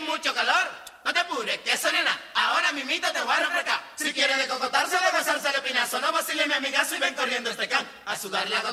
mucho calor. No te apures, que eso nena, ahora mimito te voy a refrescar. Si quieres de cocotarse, de gozarse el pinazo, no vacile mi amigazo y ven corriendo este can. A sudar la